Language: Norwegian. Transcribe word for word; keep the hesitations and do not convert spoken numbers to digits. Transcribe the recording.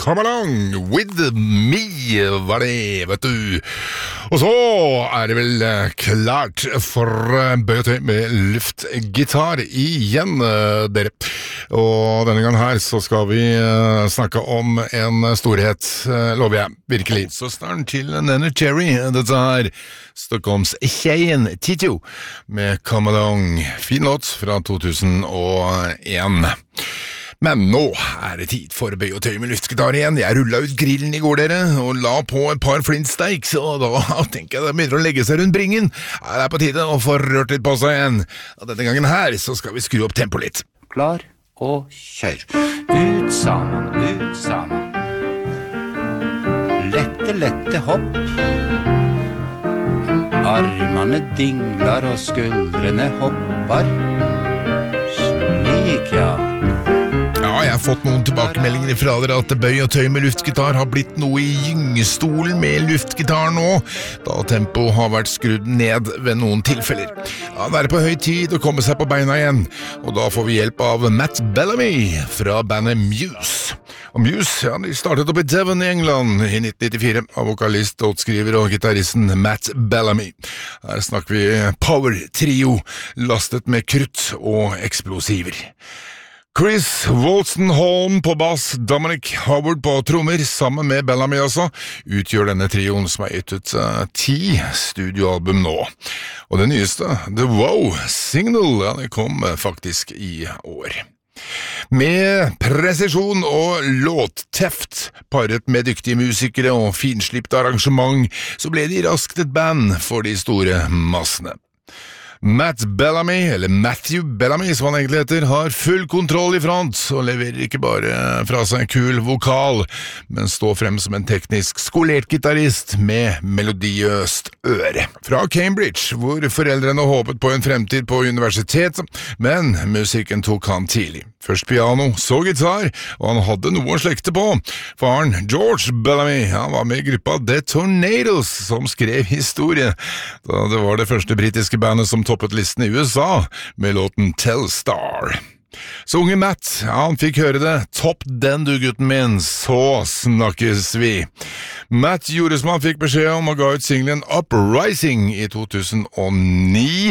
Come Along With Me var det, vet du. Og så er det vel klart for bøy og tøy med luftgitar igjen, dere. Og denne gangen her så skal vi snakke om en storhet, lover jeg, virkelig. Søsteren til Nenner Cherry, dette her Stockholms Tjejen Tito med Come Along. Fin låt fra to tusen og en. Men nå er det tid for bøy og tøy med luftgitar igjen. Jeg rullet ut grillen i går, dere, og la på et par flintsteaks, og da tenker jeg det begynner å legge seg rundt bringen. Ja, det er på tide å få rørt litt på seg igjen. Og denne gangen her så skal vi skru opp tempo litt. Klar og kjør. Ut sammen, ut sammen. Lette, lette hopp. Armene dingler og skuldrene hopper. Slik, ja. Ja, jeg har fått noen tilbakemeldinger fra dere at bøy og tøy med luftgitar har blitt noe i gyngestolen med luftgitar nå, da tempo har vært skrudd ned ved noen tilfeller. Ja, det er på høy tid å komme seg på beina igjen, og da får vi hjelp av Matt Bellamy fra bandet Muse. Og Muse, ja, de startet opp i Devon i England i nitten nittifire av vokalist, låtskriver og gitaristen Matt Bellamy. Her snakker vi power-trio, lastet med krutt og eksplosiver. Chris Wolstenholme på bass, Dominic Howard på trommer, sammen med Bellamy altså, utgjør denne trioen som har gitt ut uh, ti studioalbum nå. Og det nyeste, The Wow Signal, ja, det kom uh, faktisk i år. Med presisjon og låtteft, paret med dyktige musikere og finslipt arrangement, så ble de raskt et band for de store massene. Matt Bellamy, eller Matthew Bellamy som han egentlig heter, har full kontroll i front og leverer ikke bare fra seg en kul vokal, men står frem som en teknisk skolert gitarist med melodiøst øre. Fra Cambridge, hvor foreldrene håpet på en fremtid på universitet, men musikken tok han tidlig. Først piano, så gitar, og han hadde noe å slekte på. Faren, George Bellamy, han var med i gruppa The Tornadoes, som skrev historie, da det var det første britiske bandet som toppet listen i U S A, med låten Telstar. Så unge Matt, ja, han fikk høre det. Topp den du, gutten min, så snakkes vi. Matt gjorde som han fikk beskjed om og ga ut singlen Uprising i to tusen og ni,